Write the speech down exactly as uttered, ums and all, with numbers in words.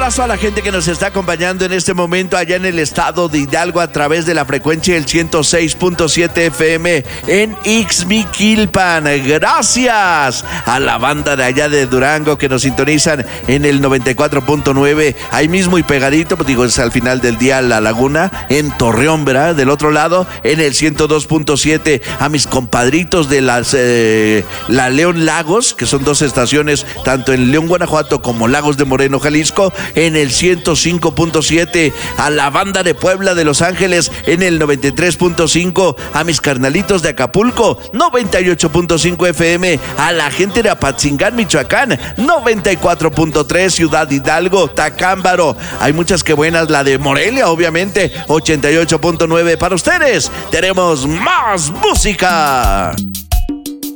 abrazo a la gente que nos está acompañando en este momento allá en el estado de Hidalgo a través de la frecuencia del ciento seis punto siete F M en Ixmiquilpan. Gracias a la banda de allá de Durango que nos sintonizan en el noventa y cuatro punto nueve, ahí mismo y pegadito, pues digo, es al final del día La Laguna, en Torreón, ¿verdad? Del otro lado, en el ciento dos punto siete, a mis compadritos de las eh, la León Lagos, que son dos estaciones, tanto en León, Guanajuato, como Lagos de Moreno, Jalisco, en el ciento cinco punto siete, a la banda de Puebla de Los Ángeles, en el noventa y tres punto cinco, a mis carnalitos de Acapulco, noventa y ocho punto cinco F M, a la gente de Apatzingán, Michoacán, noventa y cuatro punto tres, Ciudad Hidalgo, Tacámbaro, hay muchas que buenas, la de Morelia, obviamente, ochenta y ocho punto nueve. Para ustedes tenemos más música.